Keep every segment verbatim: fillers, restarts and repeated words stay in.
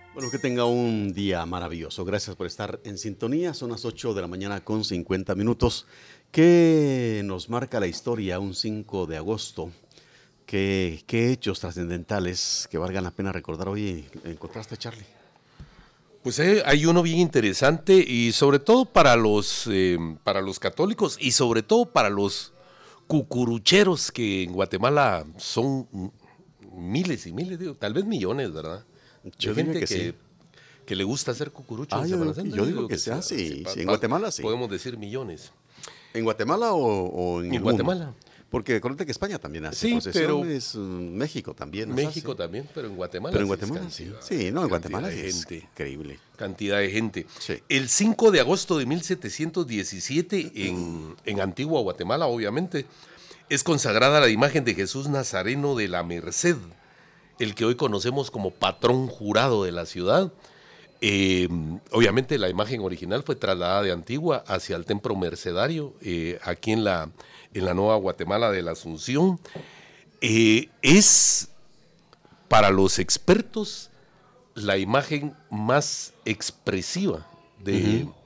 Bueno, que tenga un día maravilloso. Gracias por estar en sintonía. Son las ocho de la mañana con cincuenta minutos. ¿Qué nos marca la historia un cinco de agosto? ¿Qué, qué hechos trascendentales que valgan la pena recordar hoy encontraste, Charlie? Pues eh, hay uno bien interesante y sobre todo para los, eh, para los católicos y sobre todo para los cucurucheros que en Guatemala son miles y miles, digo, tal vez millones, ¿verdad? Yo de gente que, que, sí. que le gusta hacer cucurucho ah, en yo, Semana digo, Santa. yo digo Digo que, que se hace, sí, sí, pa, sí, en pa, Guatemala sí. Podemos decir millones. ¿En Guatemala o, o en, En el Guatemala. mundo? Porque acuérdate que España también hace Sí, procesiones, pero México también las México hace. también, pero en Guatemala Pero en sí Guatemala es sí. cantidad, Sí, no, en Guatemala de es gente. increíble. Cantidad de gente. Sí. El cinco de agosto de mil setecientos diecisiete en, en Antigua Guatemala, obviamente, es consagrada la imagen de Jesús Nazareno de la Merced, el que hoy conocemos como patrón jurado de la ciudad. Eh, obviamente la imagen original fue trasladada de Antigua hacia el templo mercedario, eh, aquí en la, en la Nueva Guatemala de la Asunción. Eh, es, para los expertos, la imagen más expresiva de, uh-huh.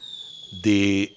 de,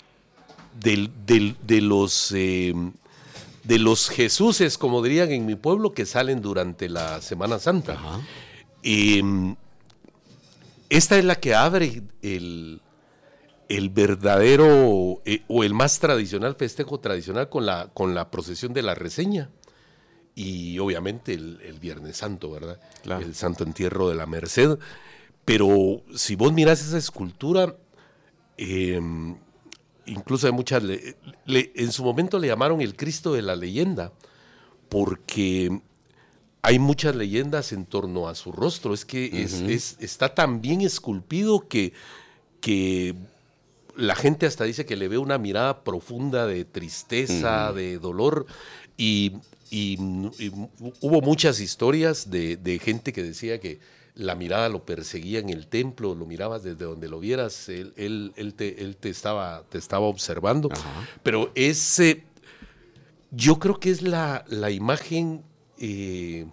de, de, de los... Eh, de los Jesuses, como dirían en mi pueblo, que salen durante la Semana Santa. Uh-huh. Eh, esta es la que abre el, el verdadero eh, o el más tradicional festejo tradicional con la, con la procesión de la reseña y obviamente el, el Viernes Santo, ¿verdad? Claro. El Santo Entierro de la Merced. Pero si vos mirás esa escultura, eh, incluso hay muchas, le, le, en su momento le llamaron el Cristo de la leyenda, porque hay muchas leyendas en torno a su rostro. Es que uh-huh. es, es, está tan bien esculpido que, que la gente hasta dice que le ve una mirada profunda de tristeza, uh-huh. de dolor, y, y, y hubo muchas historias de, de gente que decía que la mirada lo perseguía en el templo, lo mirabas desde donde lo vieras, él, él, él, te, él te, estaba, te estaba observando. Uh-huh. Pero ese, yo creo que es la, la imagen eh,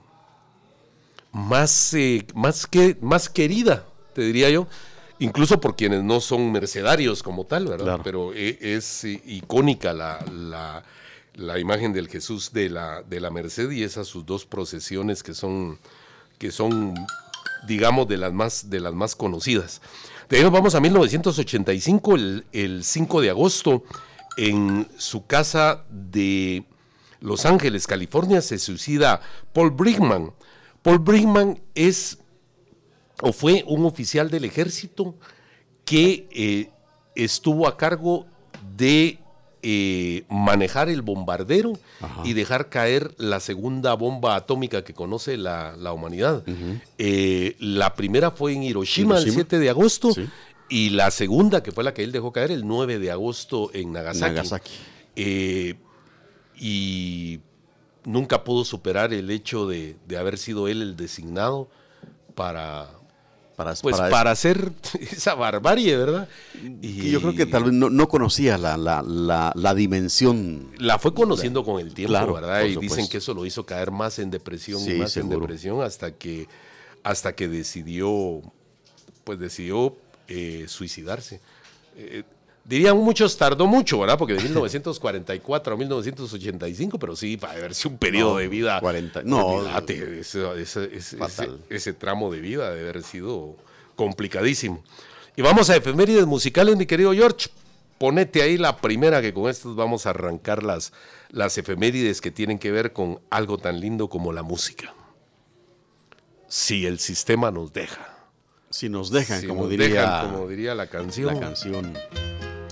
más, eh, más, que, más querida, te diría yo, incluso por quienes no son mercedarios como tal, ¿verdad? Claro. Pero es, es icónica la, la, la imagen del Jesús de la, de la Merced y esas sus dos procesiones que son... que son digamos, de las más, de las más conocidas. De ahí nos vamos a mil novecientos ochenta y cinco, el, el cinco de agosto, en su casa de Los Ángeles, California, se suicida Paul Brigham. Paul Brigham es, o fue un oficial del ejército que eh, estuvo a cargo de Eh, manejar el bombardero. Ajá. Y dejar caer la segunda bomba atómica que conoce la, la humanidad. Uh-huh. Eh, la primera fue en Hiroshima, Hiroshima, el siete de agosto, sí. Y la segunda, que fue la que él dejó caer, el nueve de agosto en Nagasaki. Nagasaki. Eh, y nunca pudo superar el hecho de, de haber sido él el designado para... Para, pues para, para hacer esa barbarie, ¿verdad? Y yo creo que tal vez no, no conocía la, la, la, la dimensión. La fue conociendo con el tiempo, claro, ¿verdad? Y dicen que eso lo hizo caer más en depresión sí, y más seguro. en depresión hasta que, hasta que decidió, pues decidió eh, suicidarse. Eh, dirían muchos, tardó mucho, ¿verdad? Porque de mil novecientos cuarenta y cuatro a mil novecientos ochenta y cinco, pero sí, para haberse un periodo no, de vida. cuarenta, no, olvídate, ese, ese, ese, ese, ese tramo de vida debe haber sido complicadísimo. Y vamos a efemérides musicales, mi querido George. Ponete ahí la primera, que con estos vamos a arrancar las, las efemérides que tienen que ver con algo tan lindo como la música. Si el sistema nos deja. Si nos dejan, si como, nos diría, dejan como diría la canción. La canción.